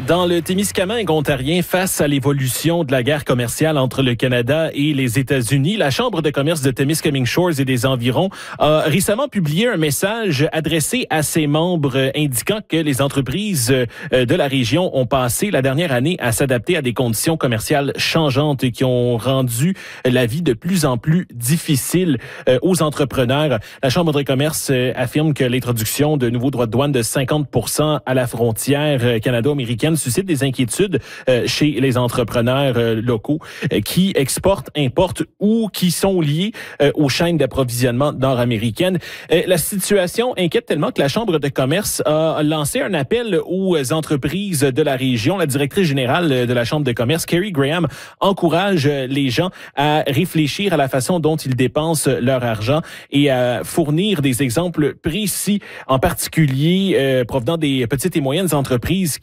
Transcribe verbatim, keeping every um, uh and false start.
Dans le Témiscamingue ontarien, face à l'évolution de la guerre commerciale entre le Canada et les États-Unis, la Chambre de commerce de Témiscamingue Shores et des environs a récemment publié un message adressé à ses membres indiquant que les entreprises de la région ont passé la dernière année à s'adapter à des conditions commerciales changeantes qui ont rendu la vie de plus en plus difficile aux entrepreneurs. La Chambre de commerce affirme que l'introduction de nouveaux droits de douane de cinquante pour cent à la frontière canado-américaine suscite des inquiétudes euh, chez les entrepreneurs euh, locaux euh, qui exportent, importent ou qui sont liés euh, aux chaînes d'approvisionnement nord-américaines. Euh, la situation inquiète tellement que la Chambre de commerce a lancé un appel aux entreprises de la région. La directrice générale de la Chambre de commerce, Kerry Graham, encourage les gens à réfléchir à la façon dont ils dépensent leur argent et à fournir des exemples précis, en particulier euh, provenant des petites et moyennes entreprises